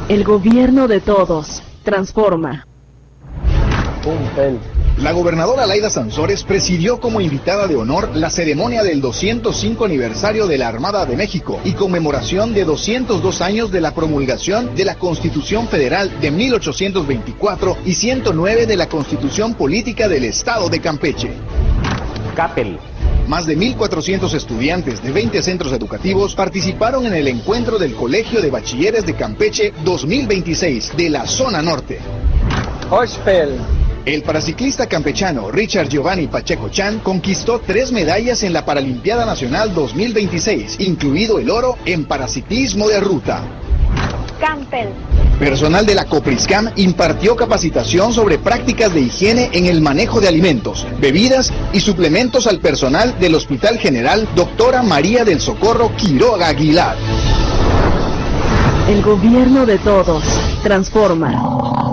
El gobierno de todos. Transforma. La gobernadora Laida Sansores presidió como invitada de honor la ceremonia del 205 aniversario de la Armada de México y conmemoración de 202 años de la promulgación de la Constitución Federal de 1824 y 109 de la Constitución Política del Estado de Campeche. Capel. Más de 1,400 estudiantes de 20 centros educativos participaron en el encuentro del Colegio de Bachilleres de Campeche 2026 de la Zona Norte. Hospel. El paraciclista campechano Richard Giovanni Pacheco Chan conquistó 3 medallas en la Paralimpiada Nacional 2026, incluido el oro en paraciclismo de ruta. Campbell. Personal de la Copriscam impartió capacitación sobre prácticas de higiene en el manejo de alimentos, bebidas y suplementos al personal del Hospital General Doctora María del Socorro Quiroga Aguilar. El gobierno de todos. Transforma.